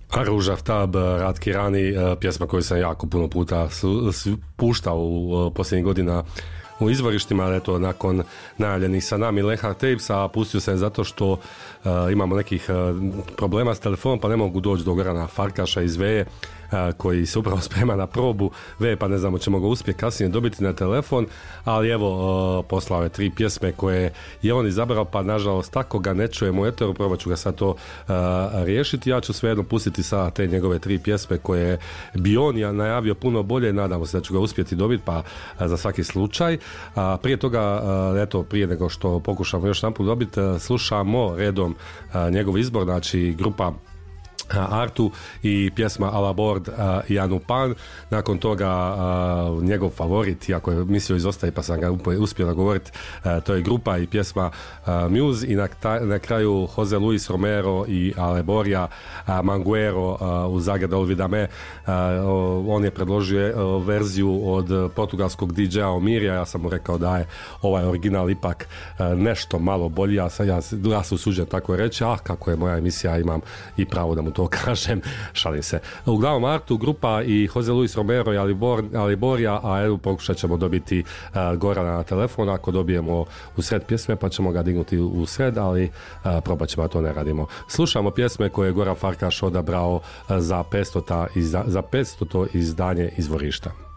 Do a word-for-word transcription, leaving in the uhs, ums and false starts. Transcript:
Ruža Vtab, Ratki Rani, pjesma koju sam jako puno puta su, su puštao u posljednjih godina u izvorištima, ali eto, nakon najavljenih sa nami Lehar Tapes, a pustio sam zato što uh, imamo nekih uh, problema s telefonom, pa ne mogu doći do Gorana Farkaša iz Veje, uh, koji se upravo sprema na probu Veje, pa ne znamo ćemo ga uspjeti kasnije dobiti na telefon, ali evo, uh, poslao je tri pjesme koje je on izabrao, pa nažalost tako ga ne čujemo u eteru, probat ću ga sad to uh, riješiti. Ja ću svejedno pustiti sada te njegove tri pjesme koje bi on ja najavio puno bolje, nadamo se da ću ga uspjeti dobiti, pa uh, za svaki slučaj. A prije toga, eto, prije nego što pokušamo još jedan put dobiti, slušamo redom njegov izbor, znači grupa Artu i pjesma Alabord i Anupan. Nakon toga uh, njegov favorit, iako je mislio izostaje pa sam ga uspio nagovoriti, uh, to je grupa i pjesma uh, Muse, i na, ta, na kraju Jose Luis Romero i Aleborija uh, Manguero uh, u Zagrada Olvidame. Uh, on je predložio uh, verziju od portugalskog D J-a Omirija. Ja sam mu rekao da je ovaj original ipak uh, nešto malo bolji, ja, ja, ja se usuđujem tako reći, a kako je moja emisija, imam i pravo da mu to kažem, šalim se. Uglavnom Artu, grupa i Jose Luis Romero i Alibor, Aliborija, a evo pokušat ćemo dobiti uh, Gorana na telefon, ako dobijemo u sred pjesme pa ćemo ga dignuti u sred, ali uh, probat ćemo, to ne radimo. Slušamo pjesme koje je Goran Farkaš odabrao uh, za petsto izda, za petsto izdanje Izvorišta.